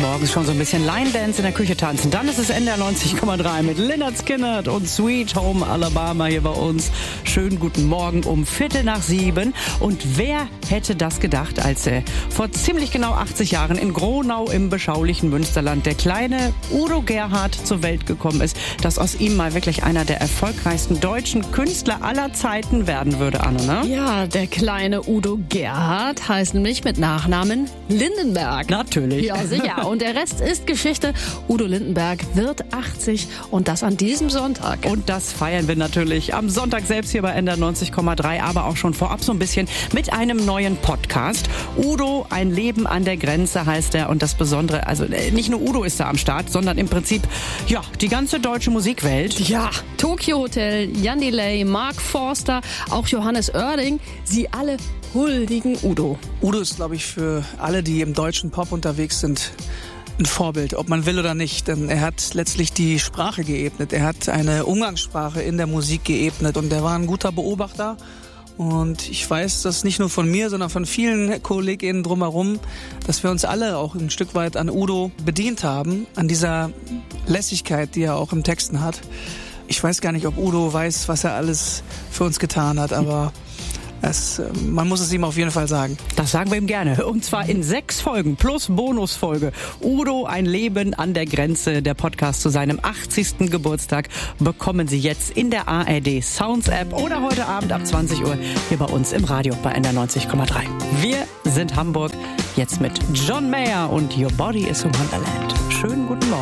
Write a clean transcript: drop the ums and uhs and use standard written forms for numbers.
morgens schon so ein bisschen Line Dance in der Küche tanzen. Dann ist es NDR 90,3 mit Lynyrd Skynyrd und Sweet Home Alabama hier bei uns. Schönen guten Morgen um 6:45. Und wer hätte das gedacht, als vor ziemlich genau 80 Jahren in Gronau im beschaulichen Münsterland der kleine Udo Gerhardt zur Welt gekommen ist, dass aus ihm mal wirklich einer der erfolgreichsten deutschen Künstler aller Zeiten werden würde, Anne, ne? Ja, der kleine Udo Gerhardt heißt nämlich mit Nachnamen Lindenberg. Natürlich. Ja, sicher. Und der Rest ist Geschichte. Udo Lindenberg wird 80 und das an diesem Sonntag. Und das feiern wir natürlich am Sonntag selbst hier bei NDR 90,3, aber auch schon vorab so ein bisschen mit einem neuen Podcast. Udo, ein Leben an der Grenze heißt er. Und das Besondere, also nicht nur Udo ist da am Start, sondern im Prinzip, ja, die ganze deutsche Musikwelt. Ja, Tokyo Hotel, Jan Delay, Mark Forster, auch Johannes Oerding, sie alle huldigen Udo. Udo ist, glaube ich, für alle, die im deutschen Pop unterwegs sind, ein Vorbild, ob man will oder nicht. Denn er hat letztlich die Sprache geebnet. Er hat eine Umgangssprache in der Musik geebnet und er war ein guter Beobachter. Und ich weiß das nicht nur von mir, sondern von vielen KollegInnen drumherum, dass wir uns alle auch ein Stück weit an Udo bedient haben, an dieser Lässigkeit, die er auch im Texten hat. Ich weiß gar nicht, ob Udo weiß, was er alles für uns getan hat, aber man muss es ihm auf jeden Fall sagen. Das sagen wir ihm gerne. Und zwar in 6 Folgen plus Bonusfolge. Udo, ein Leben an der Grenze. Der Podcast zu seinem 80. Geburtstag bekommen Sie jetzt in der ARD Sounds App oder heute Abend ab 20 Uhr hier bei uns im Radio bei NDR 90,3. Wir sind Hamburg. Jetzt mit John Mayer und Your Body is a Wonderland. Schönen guten Morgen.